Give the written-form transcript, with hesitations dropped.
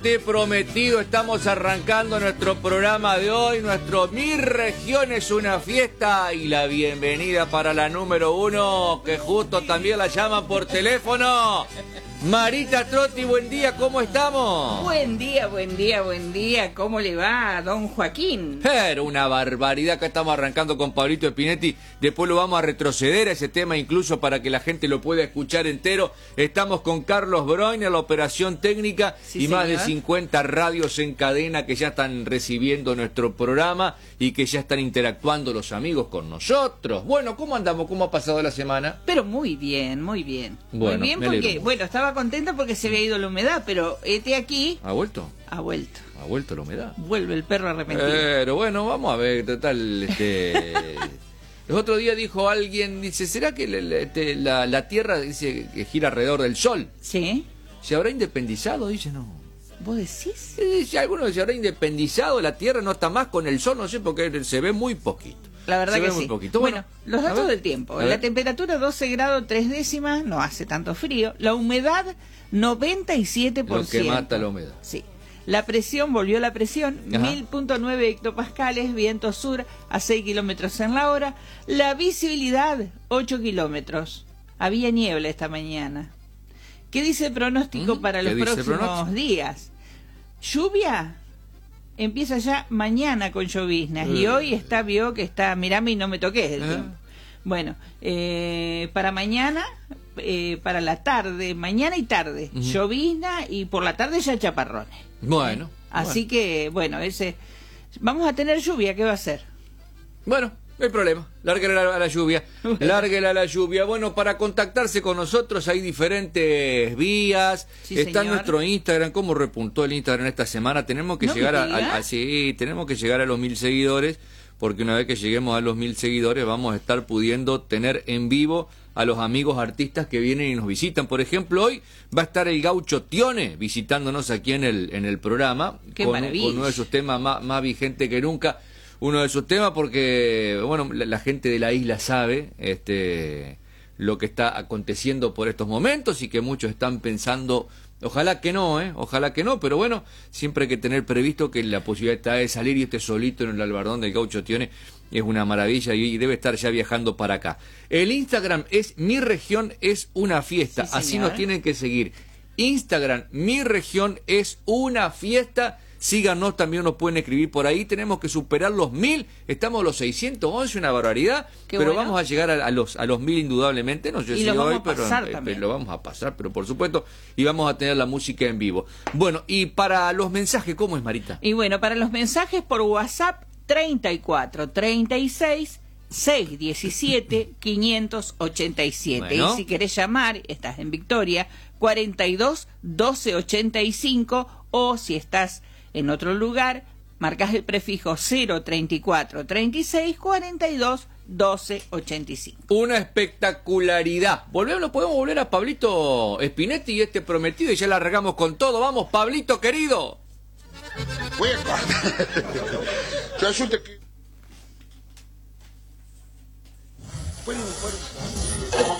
Te prometido, estamos arrancando nuestro programa de hoy, nuestro Mi Región es una fiesta y la bienvenida para la número 1, que justo también la llaman por teléfono. Marita Trotti, buen día, ¿cómo estamos? Buen día, buen día, buen día. ¿Cómo le va a don Joaquín? Pero una barbaridad que estamos arrancando con Pablito Espinetti. Después lo vamos a retroceder a ese tema incluso para que la gente lo pueda escuchar entero. Estamos con Carlos Broin en la operación técnica y más de 50 radios en cadena que ya están recibiendo nuestro programa y que ya están interactuando los amigos con nosotros. Bueno, ¿cómo andamos? ¿Cómo ha pasado la semana? Pero muy bien, muy bien. Bueno, muy bien porque, bueno, estaba contenta porque se había ido la humedad, pero aquí... ¿Ha vuelto? Ha vuelto. ¿Ha vuelto la humedad? Vuelve el perro arrepentido. Pero bueno, vamos a ver, total, Los otros días dijo alguien, dice, ¿será que la Tierra dice que gira alrededor del Sol? Sí. ¿Se habrá independizado? Dice, no. ¿Vos decís? Dice alguno, ¿se habrá independizado? La Tierra no está más con el Sol, no sé, porque se ve muy poquito. La verdad se que ve sí. Muy poquito. Bueno, los datos del tiempo. La temperatura 12 grados 3 décimas, no hace tanto frío. La humedad 97%. Lo que mata la humedad. Sí. La presión, volvió la presión, 1000.9 hectopascales, viento sur a 6 kilómetros en la hora. La visibilidad, 8 kilómetros. Había niebla esta mañana. ¿Qué dice el pronóstico para los próximos días? Lluvia. Empieza ya mañana con lloviznas y hoy vio que está, mirame y no me toques el tiempo. Bueno, para mañana, para la tarde, mañana y tarde, llovizna y por la tarde ya chaparrones. Bueno. Así que, bueno, vamos a tener lluvia, ¿qué va a ser? Bueno, no hay problema, lárguela a la lluvia, lárguela a la lluvia. Bueno, para contactarse con nosotros hay diferentes vías. Sí, está señor. Nuestro Instagram. ¿Cómo repuntó el Instagram esta semana? Tenemos que llegar sí, tenemos que llegar a los 1000 seguidores, porque una vez que lleguemos a los 1000 seguidores vamos a estar pudiendo tener en vivo a los amigos artistas que vienen y nos visitan. Por ejemplo, hoy va a estar el Gaucho Tione visitándonos aquí en el programa. ¡Qué maravilla! Con uno de sus temas más vigente que nunca. Uno de sus temas porque, bueno, la gente de la isla sabe lo que está aconteciendo por estos momentos y que muchos están pensando, ojalá que no, pero bueno, siempre hay que tener previsto que la posibilidad está de salir y solito en el albardón del Gaucho Tione es una maravilla y debe estar ya viajando para acá. El Instagram es Mi Región es una fiesta, sí, así nos tienen que seguir. Instagram, Mi Región es una fiesta. Síganos, también nos pueden escribir por ahí. Tenemos que superar los 1000. Estamos a los 611, una barbaridad. Pero vamos a llegar a los 1000 indudablemente. No sé si hoy, pero lo vamos a pasar, pero por supuesto. Y vamos a tener la música en vivo. Bueno, y para los mensajes, ¿cómo es, Marita? Y bueno, para los mensajes por WhatsApp, 34 36 617 587. Bueno. Y si querés llamar, estás en Victoria, 42 12 85, o si estás en otro lugar, marcas el prefijo 034 36 42 12 85. Una espectacularidad. Podemos volver a Pablito Espinetti y prometido y ya la regamos con todo. Vamos, Pablito querido. Resulta que...